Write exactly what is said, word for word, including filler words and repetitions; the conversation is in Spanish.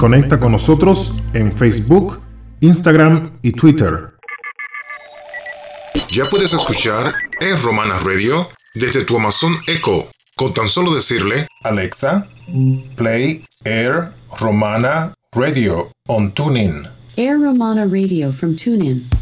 conecta con nosotros en Facebook, Instagram y Twitter. Ya puedes escuchar Air Romana Radio desde tu Amazon Echo, con tan solo decirle: Alexa, play Air Romana Radio on TuneIn. Air Romana Radio from TuneIn.